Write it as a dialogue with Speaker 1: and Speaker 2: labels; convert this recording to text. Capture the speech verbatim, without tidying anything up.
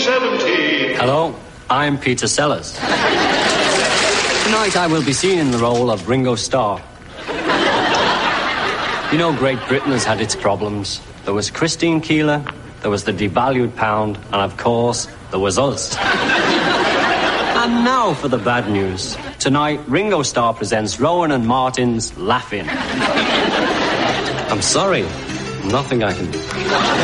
Speaker 1: seventeen.
Speaker 2: Hello, I'm Peter Sellers. Tonight I will be seen in the role of Ringo Starr. You know, Great Britain has had its problems. There was Christine Keeler, there was the devalued pound, and of course, there was us. And now for the bad news. Tonight, Ringo Starr presents Rowan and Martin's Laugh-In. I'm sorry, nothing I can do.